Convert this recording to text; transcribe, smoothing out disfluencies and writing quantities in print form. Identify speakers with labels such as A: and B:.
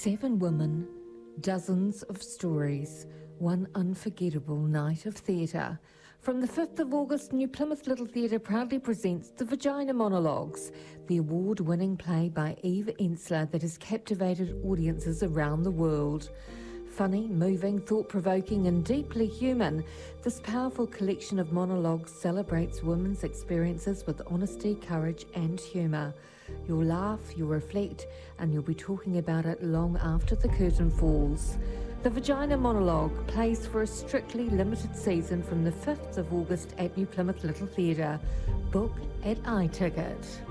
A: 7 women, dozens of stories, one unforgettable night of theatre. From the 5th of August, New Plymouth Little Theatre proudly presents The Vagina Monologues, the award-winning play by Eve Ensler that has captivated audiences around the world. Funny, moving, thought-provoking and deeply human, this powerful collection of monologues celebrates women's experiences with honesty, courage and humour. You'll laugh, you'll reflect, and you'll be talking about it long after the curtain falls. The Vagina Monologue plays for a strictly limited season from the 5th of August at New Plymouth Little Theatre. Book at iTicket.